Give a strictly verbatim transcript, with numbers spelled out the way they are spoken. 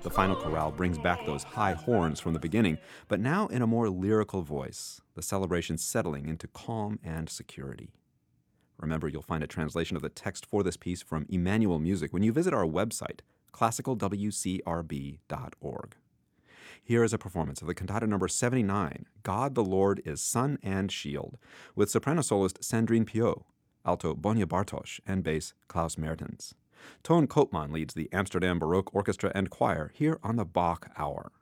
The final chorale brings back those high horns from the beginning, but now in a more lyrical voice, the celebration settling into calm and security. Remember, you'll find a translation of the text for this piece from Emmanuel Music when you visit our website, classical w c r b dot org. Here is a performance of the cantata number seventy-nine, God the Lord is Sun and Shield, with soprano soloist Sandrine Piot, alto Bonja Bartosz, and bass Klaus Mertens. Toon Koopman leads the Amsterdam Baroque Orchestra and Choir here on the Bach Hour.